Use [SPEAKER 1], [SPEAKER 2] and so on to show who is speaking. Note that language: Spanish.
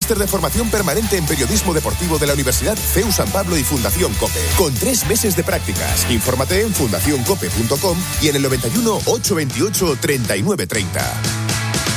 [SPEAKER 1] máster de formación permanente en periodismo deportivo de la Universidad CEU San Pablo y Fundación COPE, con 3 meses de prácticas. Infórmate en fundacioncope.com y en el 91 828 3930.